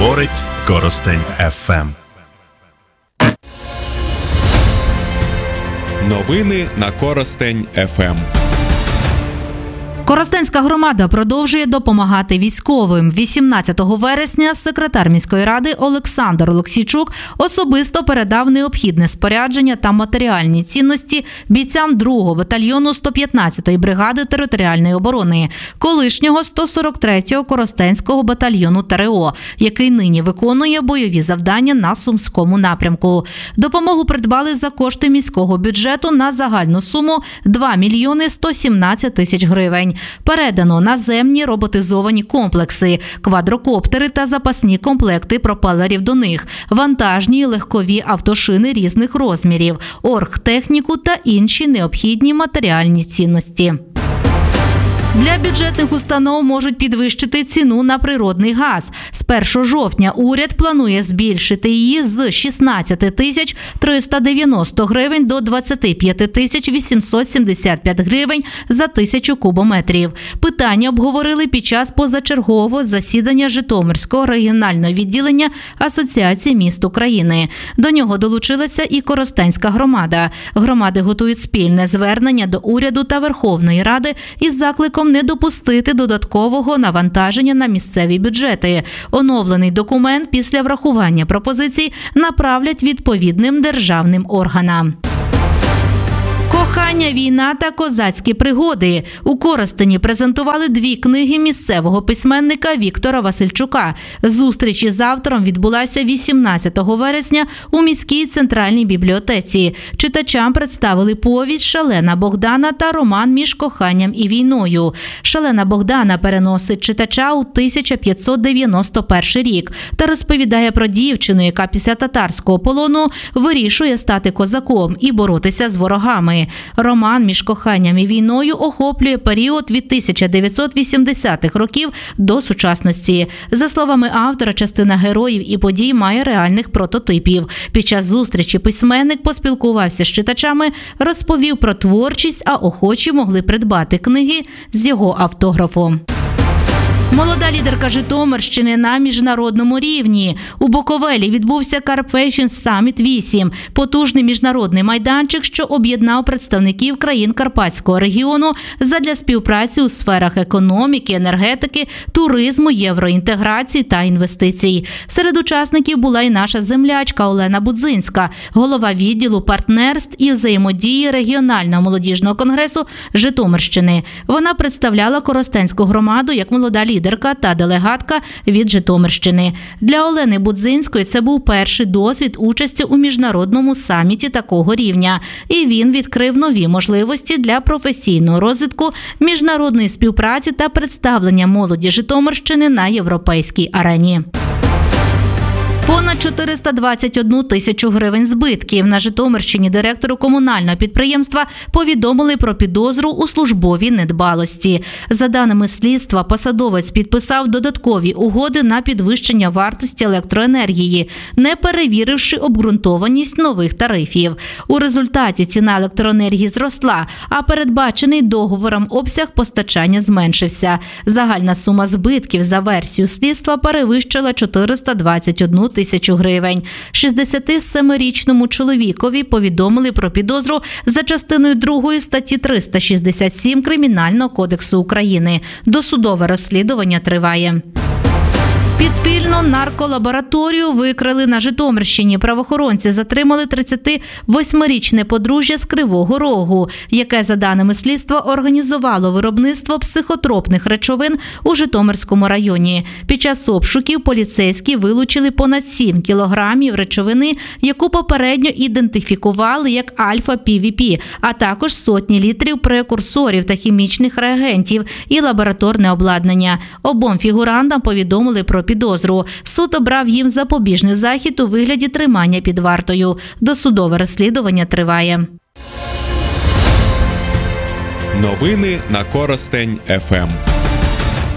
Говорить Коростень ФМ. Новини на Коростень ФМ. Коростенська громада продовжує допомагати військовим. 18 вересня секретар міської ради Олександр Олексійчук особисто передав необхідне спорядження та матеріальні цінності бійцям 2-го батальйону 115-ї бригади територіальної оборони, колишнього 143-го Коростенського батальйону ТРО, який нині виконує бойові завдання на Сумському напрямку. Допомогу придбали за кошти міського бюджету на загальну суму 2 мільйони 117 тисяч гривень. Передано наземні роботизовані комплекси, квадрокоптери та запасні комплекти пропелерів до них, вантажні і легкові автошини різних розмірів, оргтехніку та інші необхідні матеріальні цінності. Для бюджетних установ можуть підвищити ціну на природний газ. З 1 жовтня уряд планує збільшити її з 16 тисяч 390 гривень до 25 тисяч 875 гривень за 1000 кубометрів. Питання обговорили під час позачергового засідання Житомирського регіонального відділення Асоціації міст України. До нього долучилася і Коростенська громада. Громади готують спільне звернення до уряду та Верховної Ради із закликом не допустити додаткового навантаження на місцеві бюджети. Оновлений документ після врахування пропозицій направлять відповідним державним органам. Кохання, війна та козацькі пригоди. У Коростені презентували 2 книги місцевого письменника Віктора Васильчука. Зустріч із автором відбулася 18 вересня у міській центральній бібліотеці. Читачам представили повість «Шалена Богдана» та роман «Між коханням і війною». «Шалена Богдана» переносить читача у 1591 рік та розповідає про дівчину, яка після татарського полону вирішує стати козаком і боротися з ворогами. Роман «Між коханням і війною» охоплює період від 1980-х років до сучасності. За словами автора, частина героїв і подій має реальних прототипів. Під час зустрічі письменник поспілкувався з читачами, розповів про творчість, а охочі могли придбати книги з його автографом. Молода лідерка Житомирщини на міжнародному рівні. У Буковелі відбувся Carp Fashion Summit 8 – потужний міжнародний майданчик, що об'єднав представників країн Карпатського регіону задля співпраці у сферах економіки, енергетики, туризму, євроінтеграції та інвестицій. Серед учасників була і наша землячка Олена Будзинська, голова відділу партнерств і взаємодії регіонального молодіжного конгресу Житомирщини. Вона представляла Коростенську громаду як молода лідерка та делегатка від Житомирщини. Для Олени Будзинської це був перший досвід участі у міжнародному саміті такого рівня. І він відкрив нові можливості для професійного розвитку, міжнародної співпраці та представлення молоді Житомирщини на європейській арені. Понад 421 тисячу гривень збитків. На Житомирщині директору комунального підприємства повідомили про підозру у службовій недбалості. За даними слідства, посадовець підписав додаткові угоди на підвищення вартості електроенергії, не перевіривши обґрунтованість нових тарифів. У результаті ціна електроенергії зросла, а передбачений договором обсяг постачання зменшився. Загальна сума збитків за версією слідства перевищила 421 тисячу гривень. 67-річному чоловікові повідомили про підозру за частиною 2 статті 367 Кримінального кодексу України. Досудове розслідування триває. Підпільну нарколабораторію викрили на Житомирщині. Правоохоронці затримали 38-річне подружжя з Кривого Рогу, яке, за даними слідства, організувало виробництво психотропних речовин у Житомирському районі. Під час обшуків поліцейські вилучили понад 7 кілограмів речовини, яку попередньо ідентифікували як альфа-ПВП, а також сотні літрів прекурсорів та хімічних реагентів і лабораторне обладнання. Обом фігурантам повідомили про підозру. Суд обрав їм запобіжний захід у вигляді тримання під вартою. Досудове розслідування триває. Новини на Коростень ФМ.